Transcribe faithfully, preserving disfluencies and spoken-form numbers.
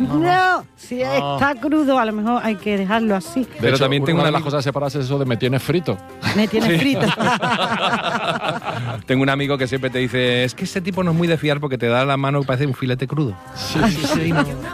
No, si Ah. está crudo, a lo mejor hay que dejarlo así. Pero también tengo una de una las cosas de separarse es eso de me tienes frito. Me tiene frito. Tengo un amigo que siempre te dice, es que ese tipo no es muy de fiar porque te da la mano y parece un filete crudo. Sí, sí, sí.